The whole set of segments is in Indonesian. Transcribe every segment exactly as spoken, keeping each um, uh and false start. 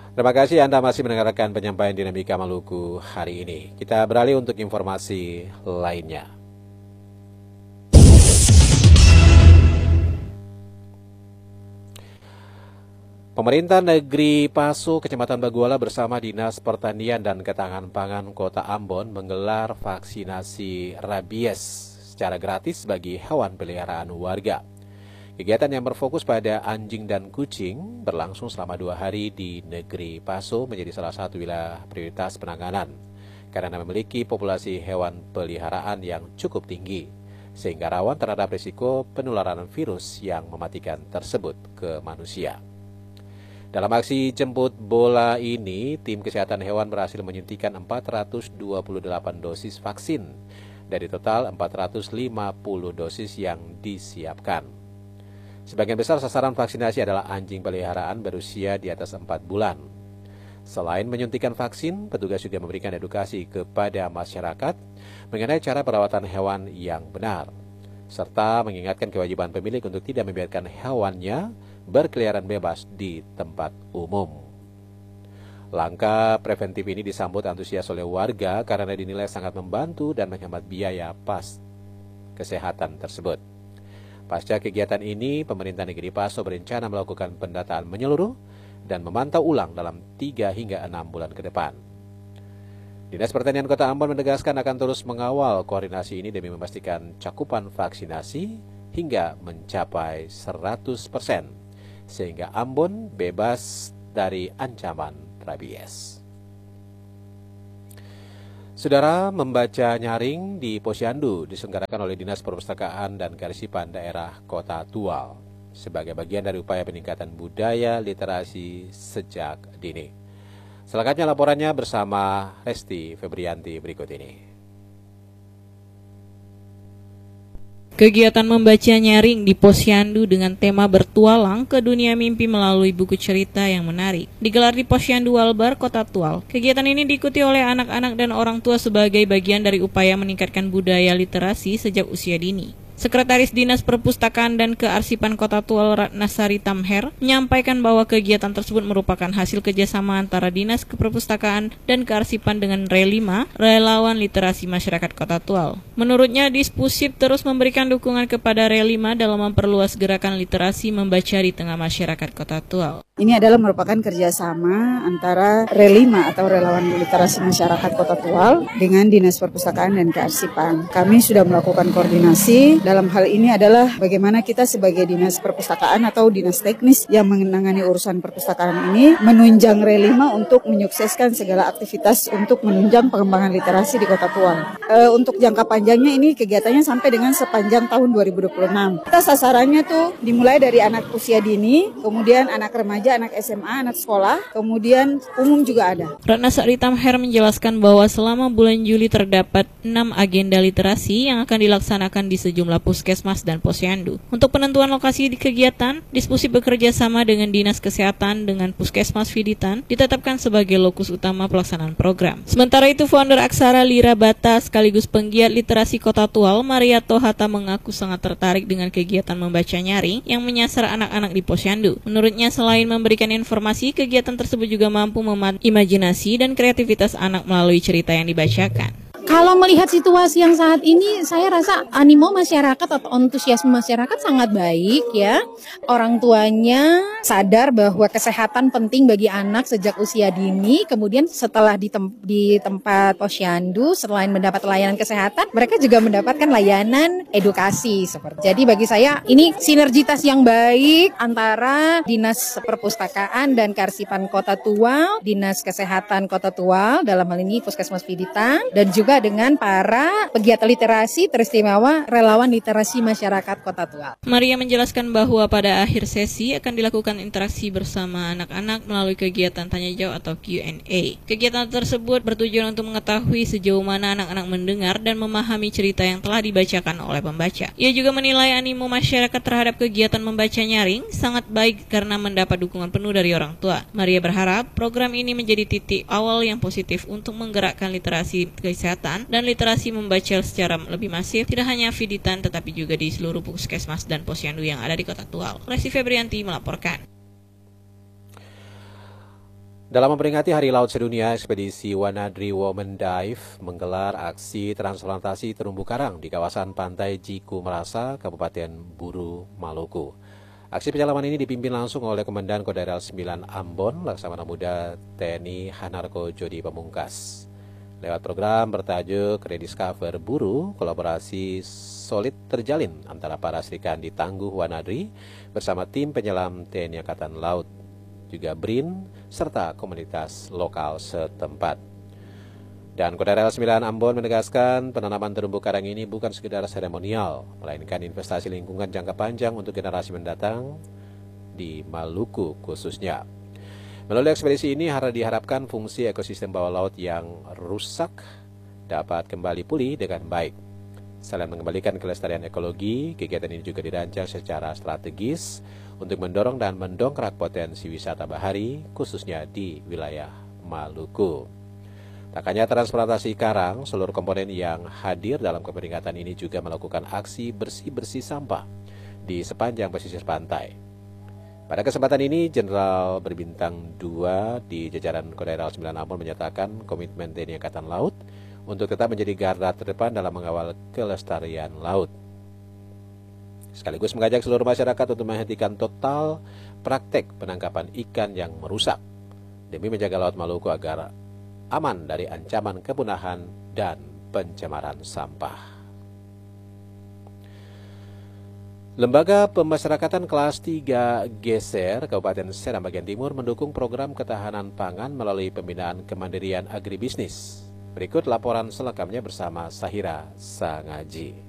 Terima kasih Anda masih mendengarkan penyampaian Dinamika Maluku hari ini. Kita beralih untuk informasi lainnya. Pemerintah Negeri Paso, Kecamatan Baguala bersama Dinas Pertanian dan Ketahanan Pangan Kota Ambon menggelar vaksinasi rabies secara gratis bagi hewan peliharaan warga. Kegiatan yang berfokus pada anjing dan kucing berlangsung selama dua hari di Negeri Paso menjadi salah satu wilayah prioritas penanganan karena memiliki populasi hewan peliharaan yang cukup tinggi sehingga rawan terhadap risiko penularan virus yang mematikan tersebut ke manusia. Dalam aksi jemput bola ini, tim kesehatan hewan berhasil menyuntikkan empat ratus dua puluh delapan dosis vaksin dari total empat ratus lima puluh dosis yang disiapkan. Sebagian besar sasaran vaksinasi adalah anjing peliharaan berusia di atas empat bulan. Selain menyuntikkan vaksin, petugas juga memberikan edukasi kepada masyarakat mengenai cara perawatan hewan yang benar, serta mengingatkan kewajiban pemilik untuk tidak membiarkan hewannya berkeliaran bebas di tempat umum. Langkah preventif ini disambut antusias oleh warga karena dinilai sangat membantu dan menghemat biaya pas kesehatan tersebut. Pasca kegiatan ini, pemerintah Negeri Paso berencana melakukan pendataan menyeluruh dan memantau ulang dalam tiga hingga enam bulan ke depan. Dinas Pertanian Kota Ambon menegaskan akan terus mengawal koordinasi ini demi memastikan cakupan vaksinasi hingga mencapai seratus persen. Sehingga Ambon bebas dari ancaman rabies. Saudara, membaca nyaring di Posyandu diselenggarakan oleh Dinas Perpustakaan dan Kearsipan Daerah Kota Tual sebagai bagian dari upaya peningkatan budaya literasi sejak dini. Selengkapnya laporannya bersama Resti Febrianti berikut ini. Kegiatan membaca nyaring di Posyandu dengan tema bertualang ke dunia mimpi melalui buku cerita yang menarik digelar di Posyandu Walbar, Kota Tual. Kegiatan ini diikuti oleh anak-anak dan orang tua sebagai bagian dari upaya meningkatkan budaya literasi sejak usia dini. Sekretaris Dinas Perpustakaan dan Kearsipan Kota Tual Ratnasari Tamher menyampaikan bahwa kegiatan tersebut merupakan hasil kerjasama antara Dinas Perpustakaan dan Kearsipan dengan R E lima, Relawan Literasi Masyarakat Kota Tual. Menurutnya, Dispusip terus memberikan dukungan kepada R E lima dalam memperluas gerakan literasi membaca di tengah masyarakat Kota Tual. Ini adalah merupakan kerjasama antara R E lima atau Relawan Literasi Masyarakat Kota Tual dengan Dinas Perpustakaan dan Kearsipan. Kami sudah melakukan koordinasi. Dalam hal ini adalah bagaimana kita sebagai Dinas Perpustakaan atau Dinas Teknis yang menangani urusan perpustakaan ini menunjang R E lima untuk menyukseskan segala aktivitas untuk menunjang pengembangan literasi di Kota Tual. E, untuk jangka panjangnya ini kegiatannya sampai dengan sepanjang tahun dua ribu dua puluh enam. Kita sasarannya tuh dimulai dari anak usia dini, kemudian anak remaja, anak S M A, anak sekolah, kemudian umum juga ada. Ratnasari Tamher menjelaskan bahwa selama bulan Juli terdapat enam agenda literasi yang akan dilaksanakan di sejumlah puskesmas dan posyandu. Untuk penentuan lokasi di kegiatan, Dispusip bekerja sama dengan Dinas Kesehatan dengan Puskesmas Viditan ditetapkan sebagai lokus utama pelaksanaan program. Sementara itu, founder Aksara Lira Bata sekaligus penggiat literasi Kota Tual, Maria Tohata mengaku sangat tertarik dengan kegiatan membaca nyaring yang menyasar anak-anak di posyandu. Menurutnya, selain memberikan informasi, kegiatan tersebut juga mampu memantik imajinasi dan kreativitas anak melalui cerita yang dibacakan. Kalau melihat situasi yang saat ini, saya rasa animo masyarakat atau antusiasme masyarakat sangat baik ya. Orang tuanya sadar bahwa kesehatan penting bagi anak sejak usia dini. Kemudian setelah di, tem- di tempat posyandu, selain mendapat layanan kesehatan, mereka juga mendapatkan layanan edukasi. Seperti. Jadi bagi saya ini sinergitas yang baik antara Dinas Perpustakaan dan Kearsipan Kota Tual, Dinas Kesehatan Kota Tual, dalam hal ini Puskesmas Viditan, dan juga dengan para pegiat literasi teristimewa Relawan Literasi Masyarakat Kota Tual. Maria menjelaskan bahwa pada akhir sesi akan dilakukan interaksi bersama anak-anak melalui kegiatan tanya jawab atau Q and A. Kegiatan tersebut bertujuan untuk mengetahui sejauh mana anak-anak mendengar dan memahami cerita yang telah dibacakan oleh pembaca. Ia juga menilai animo masyarakat terhadap kegiatan membaca nyaring sangat baik karena mendapat dukungan penuh dari orang tua. Maria berharap program ini menjadi titik awal yang positif untuk menggerakkan literasi kesehatan dan literasi membaca secara lebih masif, tidak hanya Viditan tetapi juga di seluruh puskesmas dan posyandu yang ada di Kota Tual. Resti Febrianti melaporkan. Dalam memperingati Hari Laut Sedunia, ekspedisi Wanadri Women Dive menggelar aksi transplantasi terumbu karang di kawasan pantai Jiku Merasa, Kabupaten Buru, Maluku. Aksi penyelaman ini dipimpin langsung oleh Komandan Kodaral sembilan Ambon, Laksamana Muda T N I Hanarko Jodi Pamungkas. Lewat program bertajuk Rediscover Buru, kolaborasi solid terjalin antara para Srikandi Tangguh Wanadri bersama tim penyelam T N I Angkatan Laut, juga B R I N, serta komunitas lokal setempat. Dan Kodaral sembilan Ambon menegaskan penanaman terumbu karang ini bukan sekedar seremonial, melainkan investasi lingkungan jangka panjang untuk generasi mendatang di Maluku khususnya. Melalui ekspedisi ini diharapkan fungsi ekosistem bawah laut yang rusak dapat kembali pulih dengan baik. Selain mengembalikan kelestarian ekologi, kegiatan ini juga dirancang secara strategis untuk mendorong dan mendongkrak potensi wisata bahari, khususnya di wilayah Maluku. Tak hanya transplantasi karang, seluruh komponen yang hadir dalam keperingatan ini juga melakukan aksi bersih-bersih sampah di sepanjang pesisir pantai. Pada kesempatan ini, Jenderal berbintang dua di jajaran Kodaral sembilan Ambon menyatakan komitmen T N I Angkatan Laut untuk tetap menjadi garda terdepan dalam mengawal kelestarian laut. Sekaligus mengajak seluruh masyarakat untuk menghentikan total praktek penangkapan ikan yang merusak demi menjaga Laut Maluku agar aman dari ancaman kepunahan dan pencemaran sampah. Lembaga Pemasyarakatan Kelas tiga Geser Kabupaten Seram bagian Timur mendukung program ketahanan pangan melalui pembinaan kemandirian agribisnis. Berikut laporan selengkapnya bersama Sahira Sangaji.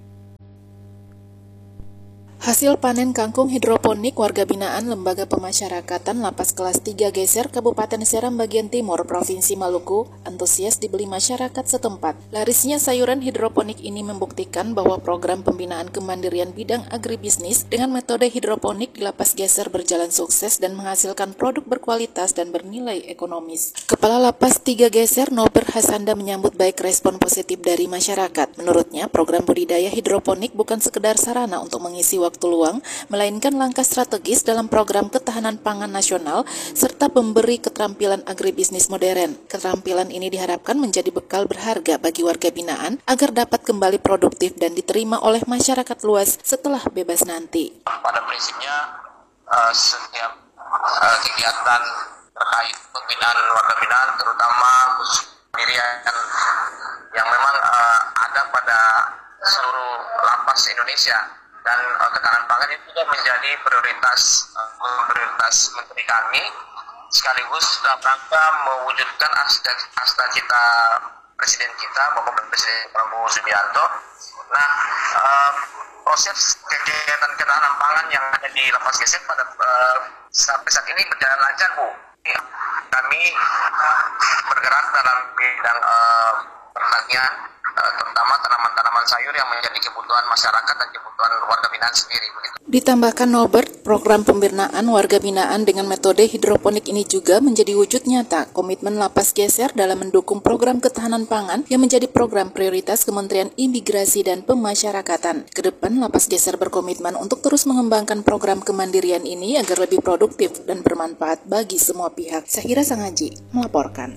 Hasil panen kangkung hidroponik warga binaan Lembaga Pemasyarakatan Lapas Kelas tiga Geser Kabupaten Seram bagian Timur Provinsi Maluku antusias dibeli masyarakat setempat. Larisnya sayuran hidroponik ini membuktikan bahwa program pembinaan kemandirian bidang agribisnis dengan metode hidroponik di Lapas Geser berjalan sukses dan menghasilkan produk berkualitas dan bernilai ekonomis. Kepala Lapas tiga Geser Nober Hasanda menyambut baik respon positif dari masyarakat. Menurutnya, program budidaya hidroponik bukan sekedar sarana untuk mengisi waktu waktu luang, melainkan langkah strategis dalam program ketahanan pangan nasional serta memberi keterampilan agribisnis modern. Keterampilan ini diharapkan menjadi bekal berharga bagi warga binaan agar dapat kembali produktif dan diterima oleh masyarakat luas setelah bebas nanti. Pada prinsipnya uh, setiap uh, kegiatan terkait pembinaan warga binaan, terutama pendirian yang memang uh, ada pada seluruh lapas Indonesia, dan uh, ketahanan pangan itu juga menjadi prioritas uh, prioritas menteri kami, sekaligus dalam rangka mewujudkan cita-cita presiden kita, Bapak Presiden Prabowo Subianto. Nah, uh, proses kegiatan ketahanan pangan yang ada di Lapas Geser pada uh, sampai saat ini berjalan lancar, Bu. Kami uh, bergerak dalam bidang uh, pertanian, uh, terutama tanaman-tanaman sayur yang menjadi kebutuhan masyarakat dan kebutuhan warga binaan sendiri. Begitu. Ditambahkan Norbert, program pembinaan warga binaan dengan metode hidroponik ini juga menjadi wujud nyata komitmen Lapas Geser dalam mendukung program ketahanan pangan yang menjadi program prioritas Kementerian Imigrasi dan Pemasyarakatan. Kedepan Lapas Geser berkomitmen untuk terus mengembangkan program kemandirian ini agar lebih produktif dan bermanfaat bagi semua pihak. Sahira Sangaji melaporkan.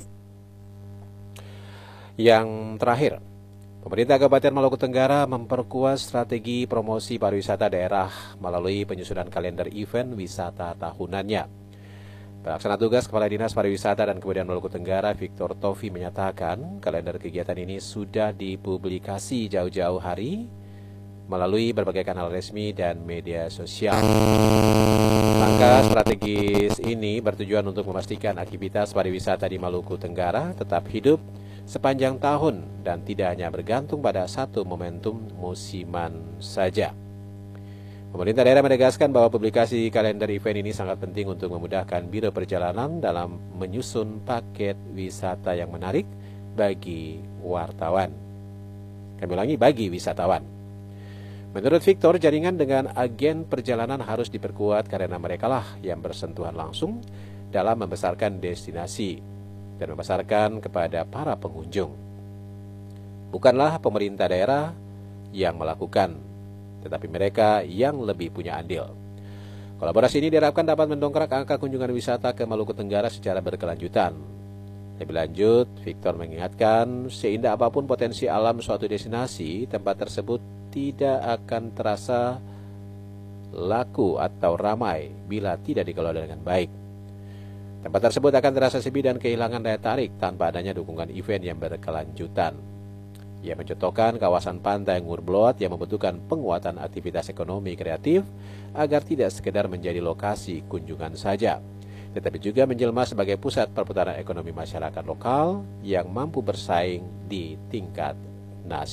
Yang terakhir, pemerintah Kabupaten Maluku Tenggara memperkuat strategi promosi pariwisata daerah melalui penyusunan kalender event wisata tahunannya. Pelaksana tugas Kepala Dinas Pariwisata dan Kebudayaan Maluku Tenggara, Victor Tofi, menyatakan kalender kegiatan ini sudah dipublikasi jauh-jauh hari melalui berbagai kanal resmi dan media sosial. Langkah strategis ini bertujuan untuk memastikan aktivitas pariwisata di Maluku Tenggara tetap hidup sepanjang tahun dan tidak hanya bergantung pada satu momentum musiman saja. Pemerintah daerah menegaskan bahwa publikasi kalender event ini sangat penting untuk memudahkan biro perjalanan dalam menyusun paket wisata yang menarik bagi wartawan. Kami ulangi, bagi wisatawan. Menurut Victor, jaringan dengan agen perjalanan harus diperkuat karena merekalah yang bersentuhan langsung dalam membesarkan destinasi dan memasarkan kepada para pengunjung. Bukanlah pemerintah daerah yang melakukan, tetapi mereka yang lebih punya andil. Kolaborasi ini diharapkan dapat mendongkrak angka kunjungan wisata ke Maluku Tenggara secara berkelanjutan. Lebih lanjut, Victor mengingatkan, seindah apapun potensi alam suatu destinasi, tempat tersebut tidak akan terasa laku atau ramai bila tidak dikelola dengan baik. Tempat tersebut akan terasa sepi dan kehilangan daya tarik tanpa adanya dukungan event yang berkelanjutan. Ia mencontohkan kawasan pantai Ngurblot yang membutuhkan penguatan aktivitas ekonomi kreatif agar tidak sekedar menjadi lokasi kunjungan saja, tetapi juga menjelma sebagai pusat perputaran ekonomi masyarakat lokal yang mampu bersaing di tingkat nasional.